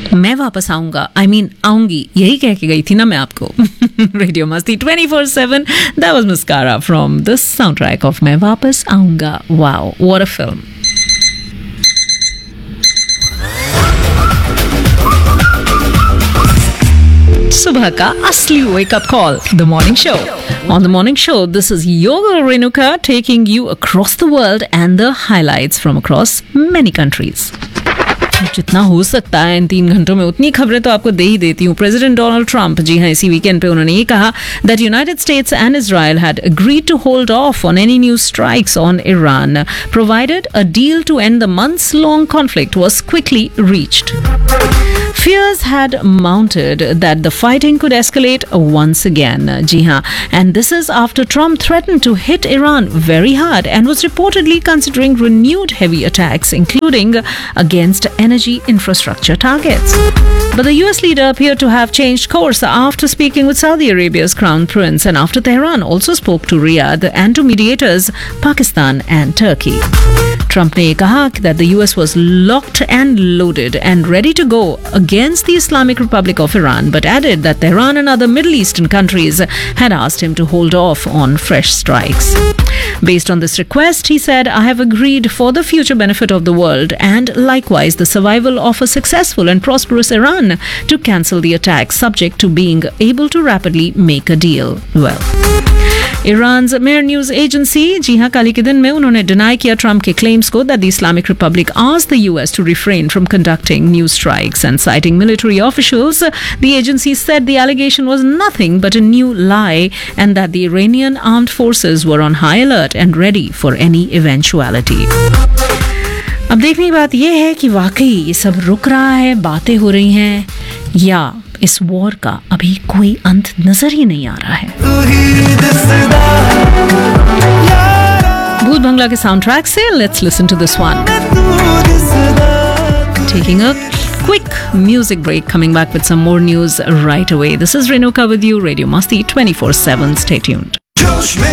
मैं वापस आऊंगा, आऊंगी, यही कह के गई थी ना मैं आपको. रेडियो मस्ती 24/7. That was Mascara from the soundtrack of मैं वापस आऊंगा. Wow, what a film. सुबह का असली wake-up call, The Morning Show. On The Morning Show, this is Yoga Renuka taking you across the world and the highlights from across many countries. जितना हो सकता है इन 3 घंटों में उतनी खबरें तो आपको दे ही देती हूँ. प्रेसिडेंट डोनाल्ड ट्रंप, जी हाँ, इसी वीकेंड पे उन्होंने ये कहा that United States and Israel had agreed to hold off on any new strikes on Iran, provided a deal to end the months-long conflict was quickly reached. Fears had mounted that the fighting could escalate once again. Ji haan. And this is after Trump threatened to hit Iran very hard and was reportedly considering renewed heavy attacks, including against energy infrastructure targets. But the US leader appeared to have changed course after speaking with Saudi Arabia's crown prince and after Tehran also spoke to Riyadh and to mediators Pakistan and Turkey. Trump ने कहा that the US was locked and loaded and ready to go against the Islamic Republic of Iran, but added that Tehran and other Middle Eastern countries had asked him to hold off on fresh strikes. Based on this request, he said, I have agreed for the future benefit of the world and likewise the survival of a successful and prosperous Iran to cancel the attack subject to being able to rapidly make a deal. Well, Iran's Mehr News Agency, जी हाँ, कल के दिन में उन्होंने deny किया Trump के claims को that the Islamic Republic asked the US to refrain from conducting new strikes, and citing military officials, the agency said the allegation was nothing but a new lie and that the Iranian armed forces were on high alert and ready for any eventuality. अब देखने की बात यह है कि वाकई ये सब रुक रहा है, बातें हो रही हैं, या इस वॉर का अभी कोई अंत नजर ही नहीं आ रहा है. भूत बंगला के साउंड ट्रैक से let's listen to this one. Taking a quick music break, coming back with some more news right away. This is Renuka with you, Radio Masti 24/7. Stay tuned.